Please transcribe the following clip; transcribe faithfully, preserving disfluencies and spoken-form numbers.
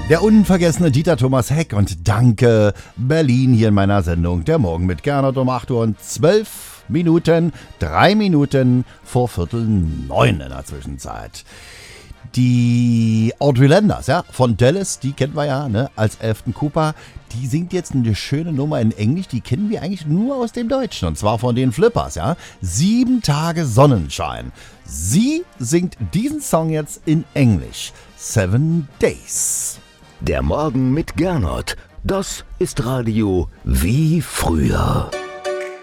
Der unvergessene Dieter Thomas Heck und danke Berlin hier in meiner Sendung Der Morgen mit Gernot um acht Uhr und zwölf Minuten, drei Minuten vor Viertel neun in der Zwischenzeit. Die Audrey Landers, ja, von Dallas, die kennen wir ja, ne, als Elfton Cooper. Die singt jetzt eine schöne Nummer in Englisch, die kennen wir eigentlich nur aus dem Deutschen, und zwar von den Flippers, ja. Sieben Tage Sonnenschein. Sie singt diesen Song jetzt in Englisch. Seven Days. Der Morgen mit Gernot, das ist Radio wie früher.